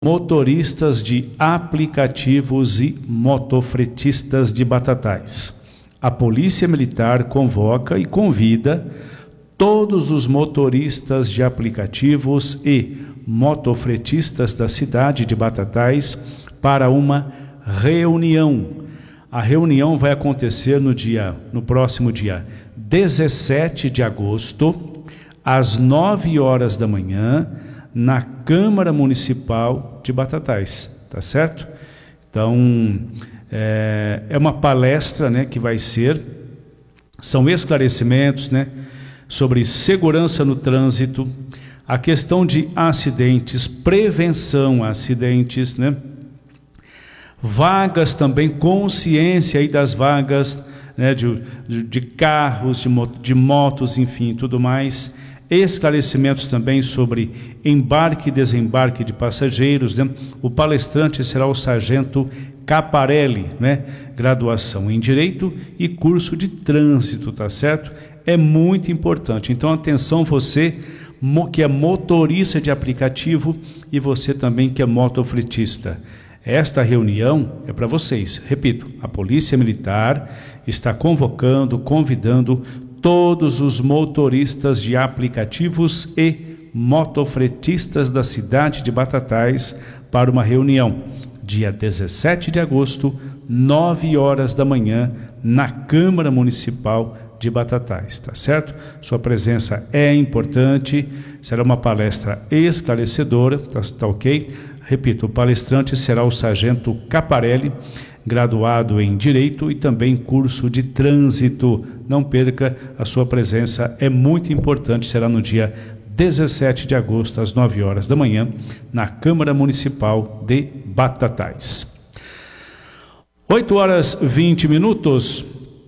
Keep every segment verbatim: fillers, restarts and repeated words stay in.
Motoristas de aplicativos e motofretistas de Batatais. A Polícia Militar convoca e convida todos os motoristas de aplicativos e motofretistas da cidade de Batatais para uma reunião. A reunião vai acontecer no dia, no próximo dia dezessete de agosto, às nove horas da manhã, na Câmara Municipal de Batatais, tá certo? Então, é, é uma palestra, né, que vai ser, são esclarecimentos, né, sobre segurança no trânsito, a questão de acidentes, prevenção a acidentes, né, vagas também, consciência aí das vagas, né, de, de, de carros, de, de motos, enfim, tudo mais. Esclarecimentos também sobre embarque e desembarque de passageiros, né? O palestrante será o sargento Caparelli, né? Graduação em Direito e curso de Trânsito, tá certo? É muito importante. Então, atenção, você que é motorista de aplicativo e você também que é motofretista. Esta reunião é para vocês. Repito, a Polícia Militar está convocando, convidando todos os motoristas de aplicativos e motofretistas da cidade de Batatais para uma reunião, dia dezessete de agosto, nove horas da manhã, na Câmara Municipal de Batatais, tá certo? Sua presença é importante, será uma palestra esclarecedora, tá, tá ok? Repito, o palestrante será o sargento Caparelli, graduado em Direito e também curso de Trânsito. Não perca, a sua presença é muito importante, será no dia dezessete de agosto, às nove horas da manhã, na Câmara Municipal de Batatais. oito horas e vinte minutos.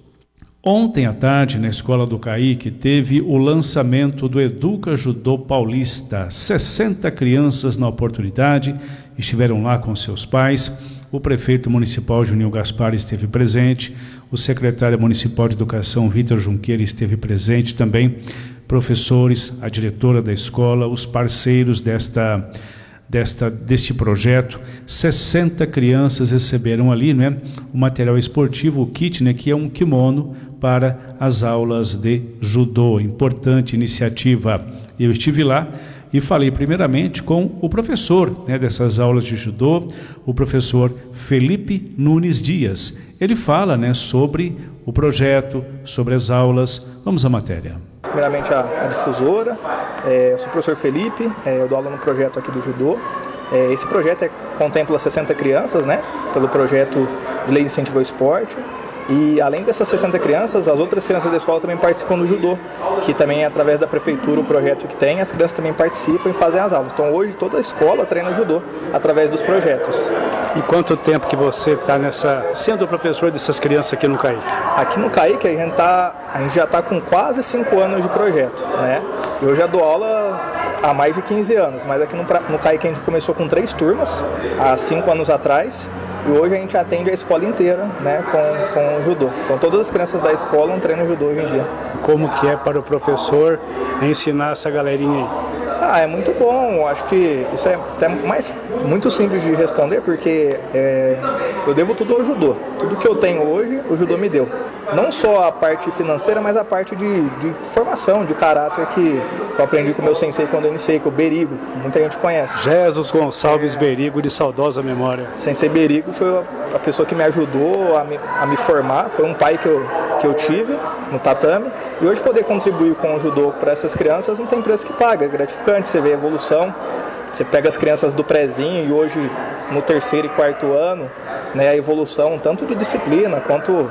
Ontem à tarde, na Escola do Caique, teve o lançamento do Educa Judô Paulista. sessenta crianças na oportunidade estiveram lá com seus pais. O prefeito municipal Juninho Gaspar esteve presente, o secretário municipal de Educação Vitor Junqueira esteve presente também, professores, a diretora da escola, os parceiros desta, desta, deste projeto. sessenta crianças receberam ali, né, o material esportivo, o kit, né, que é um kimono para as aulas de judô. Importante iniciativa. Eu estive lá e falei primeiramente com o professor, né, dessas aulas de judô, o professor Felipe Nunes Dias. Ele fala, né, sobre o projeto, sobre as aulas. Vamos à matéria. Primeiramente a, a difusora, é, eu sou o professor Felipe, é, eu dou aula no projeto aqui do judô. É, esse projeto é, contempla sessenta crianças, né, pelo projeto de Lei de Incentivo ao Esporte. E além dessas sessenta crianças, as outras crianças da escola também participam do judô, que também é através da prefeitura o projeto que tem, as crianças também participam e fazem as aulas. Então hoje toda a escola treina judô através dos projetos. E quanto tempo que você está nessa, sendo professor dessas crianças aqui no Caique? Aqui no Caique a gente, tá, a gente já está com quase cinco anos de projeto, né? Eu já dou aula há mais de quinze anos, mas aqui no, no Caique a gente começou com três turmas, há cinco anos atrás. E hoje a gente atende a escola inteira, né, com, com o judô. Então todas as crianças da escola treinam judô hoje em dia. Como que é para o professor ensinar essa galerinha aí? Ah, é muito bom. Acho que isso é até mais, muito simples de responder, porque é, eu devo tudo ao judô. Tudo que eu tenho hoje, o judô me deu. Não só a parte financeira, mas a parte de, de formação, de caráter que eu aprendi com o meu sensei quando eu iniciei, que é o Berigo, muita gente conhece. Jesus Gonçalves Berigo, de saudosa memória. Sensei Berigo foi a pessoa que me ajudou a me, a me formar, foi um pai que eu, que eu tive no tatame. E hoje poder contribuir com o judô para essas crianças não tem preço que paga, é gratificante, você vê a evolução. Você pega as crianças do prézinho e hoje no terceiro e quarto ano, né, a evolução tanto de disciplina quanto,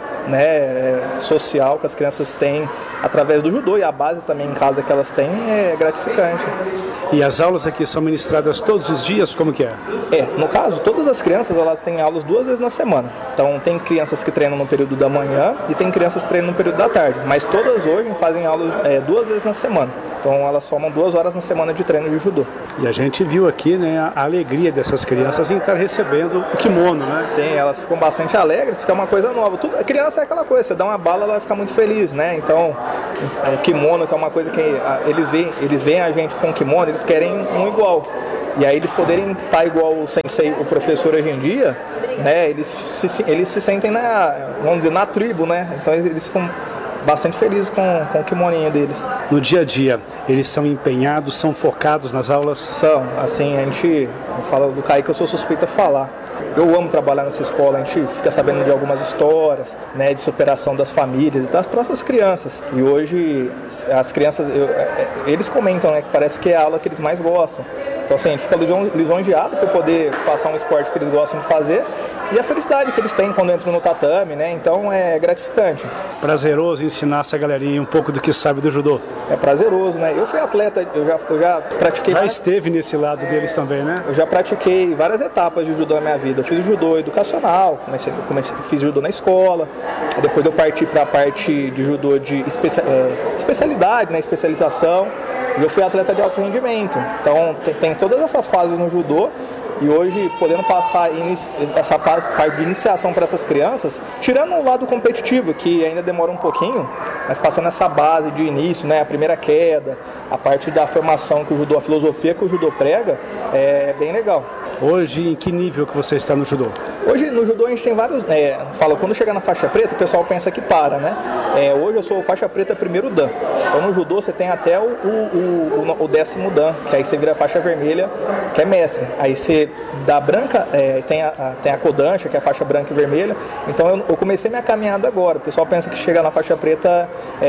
né, social que as crianças têm através do judô, e a base também em casa que elas têm é gratificante. E as aulas aqui são ministradas todos os dias, como que é? É, no caso, todas as crianças elas têm aulas duas vezes na semana. Então tem crianças que treinam no período da manhã e tem crianças que treinam no período da tarde, mas todas hoje fazem aulas é, duas vezes na semana. Então elas somam duas horas na semana de treino de judô. E a gente viu aqui, né, a alegria dessas crianças em estar recebendo o kimono, né? Sim, elas ficam bastante alegres porque é uma coisa nova. Tudo, a criança é aquela coisa, você dá uma bala, ela vai ficar muito feliz, né? Então, o kimono, que é uma coisa que a, eles veem, eles veem a gente com kimono, eles querem um igual. E aí eles poderem estar igual o sensei, o professor hoje em dia, né, eles se, eles se sentem na, vamos dizer, na tribo, né? Então eles ficam bastante felizes com, com o kimoninho deles. No dia a dia, eles são empenhados, são focados nas aulas? São, assim, a gente fala do Kaique, eu sou suspeito a falar. Eu amo trabalhar nessa escola, a gente fica sabendo de algumas histórias, né, de superação das famílias e das próprias crianças. E hoje as crianças, eu, eles comentam, né, que parece que é a aula que eles mais gostam. Então assim, a gente fica lisonjeado por poder passar um esporte que eles gostam de fazer e a felicidade que eles têm quando entram no tatame, né? Então é gratificante. Prazeroso ensinar essa galerinha um pouco do que sabe do judô. É prazeroso, né? Eu fui atleta, eu já, eu já pratiquei... Já várias... esteve nesse lado deles também, né? Eu já pratiquei várias etapas de judô na minha vida. Eu fiz judô educacional, comecei, comecei, fiz judô na escola, depois eu parti para a parte de judô de especia, é, especialidade, né? Especialização, e eu fui atleta de alto rendimento. Então tem, tem todas essas fases no judô. E hoje, podendo passar essa parte de iniciação para essas crianças, tirando o lado competitivo, que ainda demora um pouquinho, mas passando essa base de início, né, a primeira queda, a parte da formação que o judô, a filosofia que o judô prega, é bem legal. Hoje, em que nível que você está no judô? Hoje, no judô, a gente tem vários... É, fala, quando chegar na faixa preta, o pessoal pensa que para, né? É, hoje eu sou faixa preta primeiro dan. Então, no judô, você tem até o, o, o, o décimo dan, que aí você vira faixa vermelha, que é mestre. Aí você, da branca, é, tem, a, a, tem a kodansha, que é a faixa branca e vermelha. Então, eu, eu comecei minha caminhada agora. O pessoal pensa que chegar na faixa preta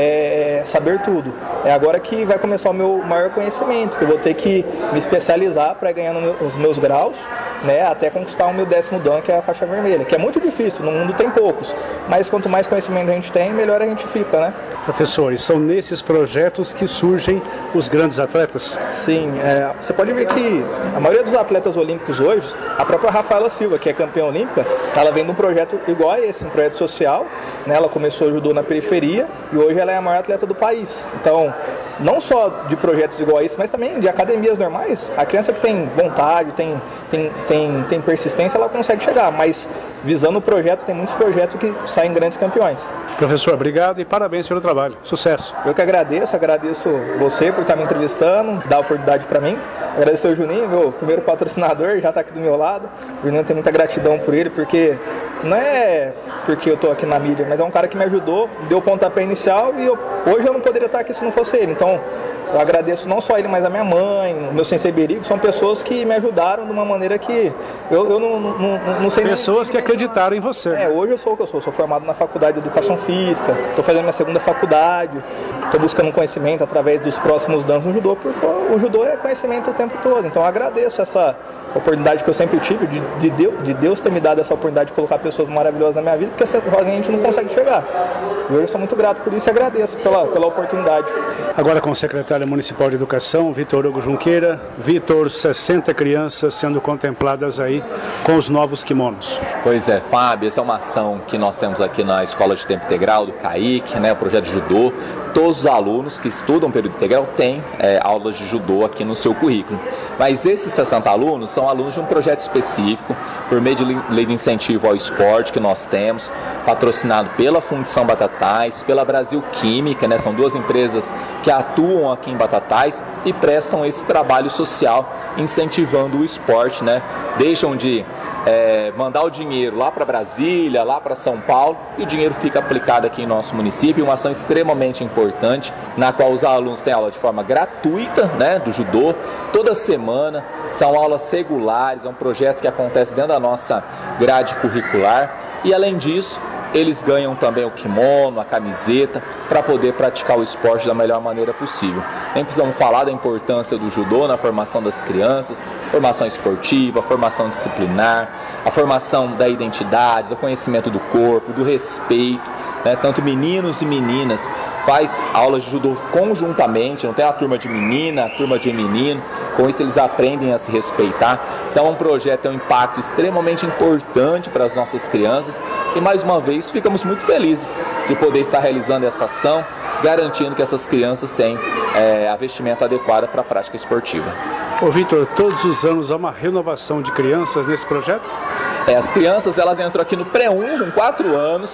é saber tudo. É agora que vai começar o meu maior conhecimento, que eu vou ter que me especializar para ganhar no, os meus graus, né, até conquistar o meu décimo dan, que é a faixa vermelha, que é muito difícil, no mundo tem poucos, mas quanto mais conhecimento a gente tem, melhor a gente fica, né? Professores, são nesses projetos que surgem os grandes atletas? Sim, é, você pode ver que a maioria dos atletas olímpicos hoje, a própria Rafaela Silva, que é campeã olímpica, ela vem de um projeto igual a esse, um projeto social, né? Ela começou judô na periferia e hoje ela é a maior atleta do país. Então, não só de projetos igual a esse, mas também de academias normais, a criança que tem vontade, tem, tem, tem, tem persistência, ela consegue chegar, mas visando o projeto, tem muitos projetos que saem grandes campeões. Professor, obrigado e parabéns pelo trabalho. Sucesso. Eu que agradeço, agradeço você por estar me entrevistando, dar a oportunidade para mim. Agradeço ao Juninho, meu primeiro patrocinador, já está aqui do meu lado. O Juninho tem muita gratidão por ele, porque não é porque eu estou aqui na mídia, mas é um cara que me ajudou, deu o pontapé inicial e eu, hoje eu não poderia estar aqui se não fosse ele. Então, eu agradeço não só ele, mas a minha mãe, o meu sensei Berigo, são pessoas que me ajudaram de uma maneira que eu, eu não, não, não sei... Pessoas nem... que acreditaram em você. É, hoje eu sou o que eu sou, sou formado na faculdade de Educação Física, estou fazendo minha segunda faculdade, estou buscando conhecimento através dos próximos danos no judô, porque o judô é conhecimento o tempo todo, então eu agradeço essa oportunidade que eu sempre tive, de, de, Deus, de Deus ter me dado essa oportunidade de colocar pessoas maravilhosas na minha vida, porque sozinho a gente não consegue chegar. E hoje eu sou muito grato por isso e agradeço pela, pela oportunidade. Agora com o secretário municipal de Educação, Vitor Hugo Junqueira. Vitor, sessenta crianças sendo contempladas aí com os novos kimonos. Pois é, Fábio, essa é uma ação que nós temos aqui na Escola de Tempo Integral do Kaique, né, o projeto de judô. Todos os alunos que estudam período integral têm é, aulas de judô aqui no seu currículo. Mas esses sessenta alunos são alunos de um projeto específico, por meio de lei de incentivo ao esporte que nós temos, patrocinado pela Fundição Batatais, pela Brasil Química, né? São duas empresas que atuam aqui em Batatais e prestam esse trabalho social incentivando o esporte, né? Deixam de É, mandar o dinheiro lá para Brasília, lá para São Paulo, e o dinheiro fica aplicado aqui em nosso município, uma ação extremamente importante, na qual os alunos têm aula de forma gratuita, né, do judô, toda semana, são aulas regulares, é um projeto que acontece dentro da nossa grade curricular, e além disso, eles ganham também o kimono, a camiseta, para poder praticar o esporte da melhor maneira possível. Nem precisamos falar da importância do judô na formação das crianças, formação esportiva, formação disciplinar, a formação da identidade, do conhecimento do corpo, do respeito, né? Tanto meninos e meninas faz aulas de judô conjuntamente, não tem a turma de menina, a turma de menino, com isso eles aprendem a se respeitar. Então é um projeto, tem um impacto extremamente importante para as nossas crianças e mais uma vez ficamos muito felizes de poder estar realizando essa ação, garantindo que essas crianças têm é, a vestimenta adequada para a prática esportiva. Ô Vitor, todos os anos há uma renovação de crianças nesse projeto? É, as crianças elas entram aqui no pré um com quatro anos,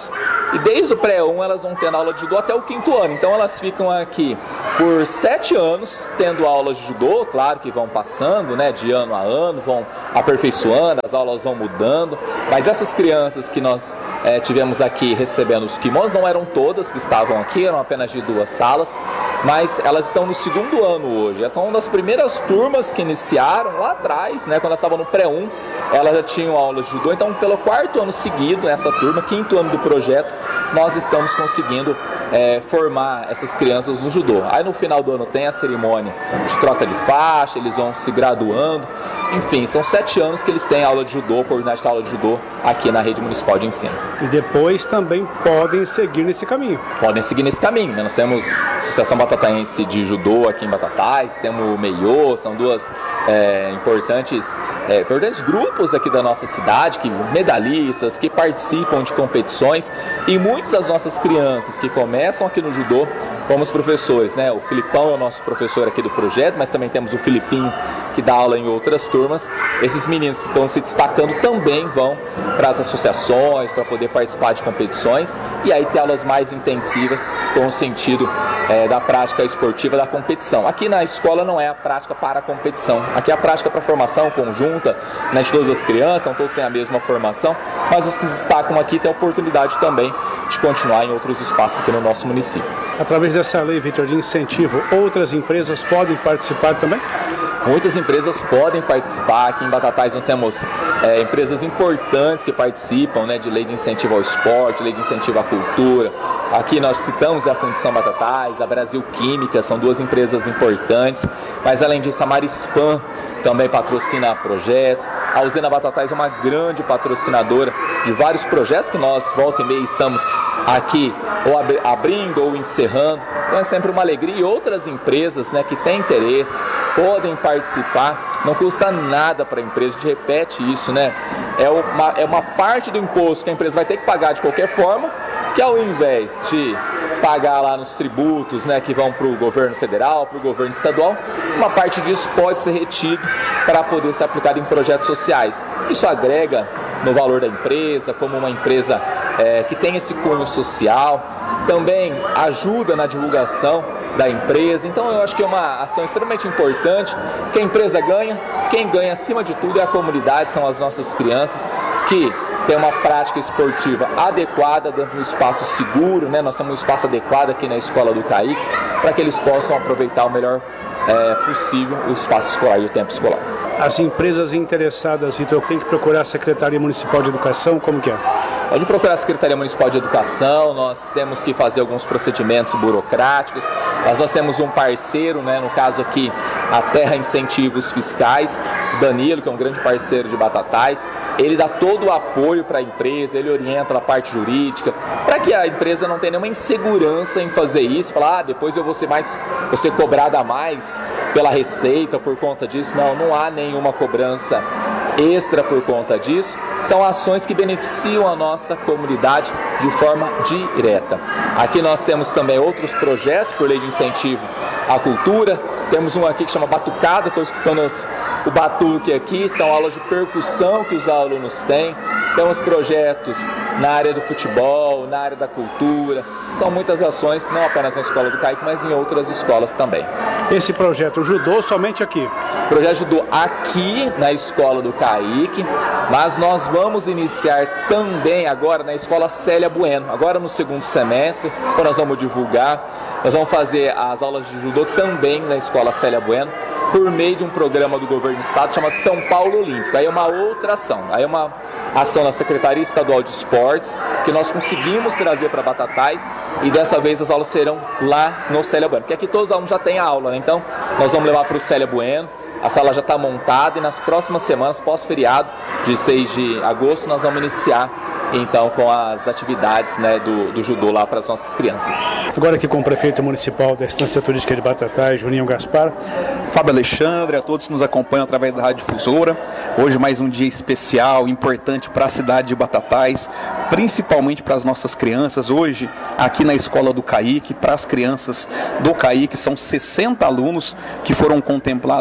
E desde o pré um elas vão tendo aula de judô até o quinto ano. Então elas ficam aqui por sete anos tendo aulas de judô, claro que vão passando, né, de ano a ano, vão aperfeiçoando, as aulas vão mudando. Mas essas crianças que nós é, tivemos aqui recebendo os kimonos, não eram todas que estavam aqui, eram apenas de duas salas, mas elas estão no segundo ano hoje. Então uma das primeiras turmas que iniciaram lá atrás, né, quando elas estavam no pré um, elas já tinham aulas de judô. Então pelo quarto ano seguido, nessa turma, quinto ano do projeto, nós estamos conseguindo é, formar essas crianças no judô. Aí no final do ano tem a cerimônia de troca de faixa, eles vão se graduando. Enfim, são sete anos que eles têm aula de judô, oportunidade de ter aula de judô aqui na rede municipal de ensino. E depois também podem seguir nesse caminho. Podem seguir nesse caminho, né? Nós temos a Associação Batataense de Judô aqui em Batatais, temos o Meiô, são duas é, importantes, é, importantes grupos aqui da nossa cidade, que medalhistas, que participam de competições, e muitas das nossas crianças que começam aqui no judô, como os professores, né? O Filipão é o nosso professor aqui do projeto, mas também temos o Filipinho, que dá aula em outras turmas. Esses meninos que vão se destacando também vão para as associações, para poder participar de competições, e aí ter aulas mais intensivas com o sentido é, da prática esportiva da competição. Aqui na escola não é a prática para a competição, aqui é a prática para a formação conjunta, né, de todas as crianças, estão todos sem a mesma formação, mas os que se destacam aqui têm a oportunidade também de continuar em outros espaços aqui no nosso município. Através dessa lei, Vitor, de incentivo, outras empresas podem participar também? Muitas empresas podem participar. Aqui em Batatais nós temos é, empresas importantes que participam, né, de lei de incentivo ao esporte, lei de incentivo à cultura. Aqui nós citamos a Fundição Batatais, a Brasil Química, são duas empresas importantes. Mas além disso, a Marispan também patrocina projetos. A Usina Batatais é uma grande patrocinadora de vários projetos que nós, volta e meia, estamos aqui ou abrindo ou encerrando. Então é sempre uma alegria. E outras empresas, né, que têm interesse podem participar, não custa nada para a empresa, a gente repete isso, né? É uma, é uma parte do imposto que a empresa vai ter que pagar de qualquer forma, que ao invés de pagar lá nos tributos, né, que vão para o governo federal, para o governo estadual, uma parte disso pode ser retido para poder ser aplicado em projetos sociais. Isso agrega no valor da empresa, como uma empresa é, que tem esse cunho social, também ajuda na divulgação da empresa. Então eu acho que é uma ação extremamente importante, que a empresa ganha, quem ganha acima de tudo é a comunidade, são as nossas crianças que tem uma prática esportiva adequada, dentro de um espaço seguro, né? Nós temos um espaço adequado aqui na Escola do Caique, para que eles possam aproveitar o melhor é, possível o espaço escolar e o tempo escolar. As empresas interessadas, Vitor, tem que procurar a Secretaria Municipal de Educação, como que é? Pode procurar a Secretaria Municipal de Educação, nós temos que fazer alguns procedimentos burocráticos, mas nós temos um parceiro, né, no caso aqui, a Terra Incentivos Fiscais, Danilo, que é um grande parceiro de Batatais, ele dá todo o apoio para a empresa, ele orienta na parte jurídica, para que a empresa não tenha nenhuma insegurança em fazer isso, falar, ah, depois eu vou ser, mais, vou ser cobrada a mais pela receita por conta disso. Não, não há nenhuma cobrança extra por conta disso, são ações que beneficiam a nossa comunidade de forma direta. Aqui nós temos também outros projetos por lei de incentivo à cultura, temos um aqui que chama Batucada, estou escutando as, o batuque aqui, são aulas de percussão que os alunos têm, temos projetos na área do futebol, na área da cultura, são muitas ações, não apenas na Escola do Caique, mas em outras escolas também. Esse projeto judô somente aqui? O projeto judô aqui na Escola do Caique, mas nós vamos iniciar também agora na Escola Célia Bueno, agora no segundo semestre, quando nós vamos divulgar, nós vamos fazer as aulas de judô também na Escola Célia Bueno, por meio de um programa do governo do estado chamado São Paulo Olímpico. Aí é uma outra ação, aí é uma ação da Secretaria Estadual de Esportes, que nós conseguimos trazer para Batatais, e dessa vez as aulas serão lá no Célia Bueno, porque aqui todos os alunos já têm a aula, né? Então nós vamos levar para o Célia Bueno, a sala já está montada, e nas próximas semanas, pós-feriado de seis de agosto, nós vamos iniciar então com as atividades, né, do, do judô lá para as nossas crianças. Agora aqui com o prefeito municipal da Estância Turística de Batatais, Juninho Gaspar. Fábio Alexandre, a todos que nos acompanham através da Rádio Difusora. Hoje mais um dia especial, importante para a cidade de Batatais, principalmente para as nossas crianças. Hoje, aqui na Escola do Caique, para as crianças do Caique, são sessenta alunos que foram contemplados com o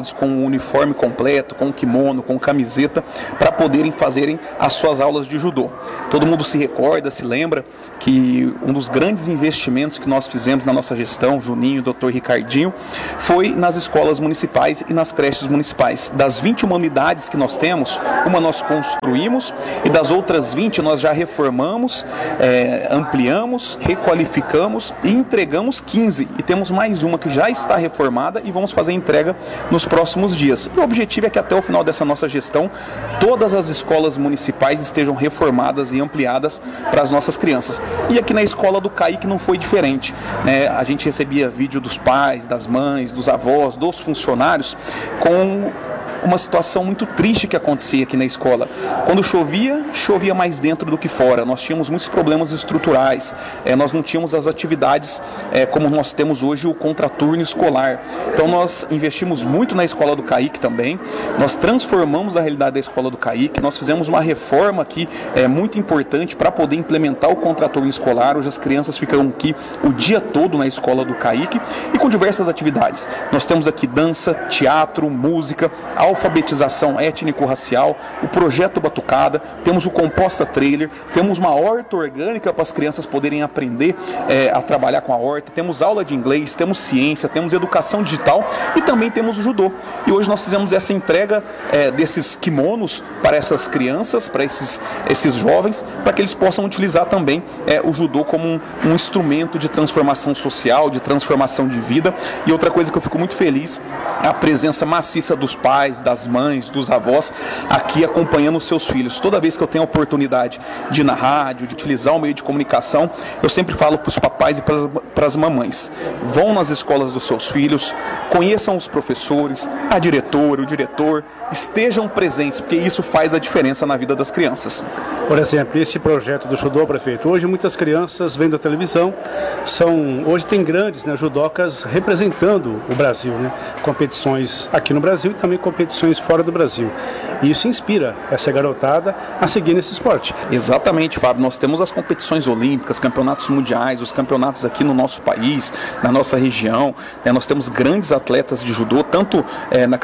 uniforme completo, com kimono, com camiseta, para poderem fazerem as suas aulas de judô. Todo mundo se recorda, se lembra que um dos grandes investimentos que nós fizemos na nossa gestão, Juninho, doutor Ricardinho, foi nas escolas municipais e nas creches municipais. Das vinte e uma unidades que nós temos, uma nós construímos e das outras vinte nós já reformamos, é, ampliamos, requalificamos e entregamos quinze. E temos mais uma que já está reformada e vamos fazer a entrega nos próximos dias. E o objetivo é que até o final dessa nossa gestão, todas as escolas municipais estejam reformadas e ampliadas para as nossas crianças. E aqui na escola do Kaique não foi diferente, né? A gente recebia vídeo dos pais, das mães, dos avós, dos funcionários com uma situação muito triste que acontecia aqui na escola. Quando chovia, chovia mais dentro do que fora. Nós tínhamos muitos problemas estruturais, é, nós não tínhamos as atividades é, como nós temos hoje o contraturno escolar. Então nós investimos muito na escola do Kaique também, nós transformamos a realidade da escola do Kaique, nós fizemos uma reforma aqui é, muito importante para poder implementar o contraturno escolar. Hoje as crianças ficam aqui o dia todo na escola do Kaique e com diversas atividades. Nós temos aqui dança, teatro, música, alfabetização étnico-racial, o projeto Batucada, temos o Composta Trailer, temos uma horta orgânica para as crianças poderem aprender é, a trabalhar com a horta, temos aula de inglês, temos ciência, temos educação digital e também temos o judô. E hoje nós fizemos essa entrega é, desses kimonos para essas crianças, para esses, esses jovens, para que eles possam utilizar também é, o judô como um, um instrumento de transformação social, de transformação de vida. E outra coisa que eu fico muito feliz é a presença maciça dos pais, das mães, dos avós, aqui acompanhando os seus filhos. Toda vez que eu tenho a oportunidade de ir na rádio, de utilizar o meio de comunicação, eu sempre falo para os papais e para as mamães: vão nas escolas dos seus filhos, conheçam os professores, a diretora, o diretor, estejam presentes, porque isso faz a diferença na vida das crianças. Por exemplo, esse projeto do judô, prefeito, hoje muitas crianças vêm da televisão, são, hoje tem grandes, né, judocas representando o Brasil, né, competições aqui no Brasil e também competições fora do Brasil. E isso inspira essa garotada a seguir nesse esporte. Exatamente, Fábio. Nós temos as competições olímpicas, campeonatos mundiais, os campeonatos aqui no nosso país, na nossa região, né, nós temos grandes atletas de judô, tanto é, na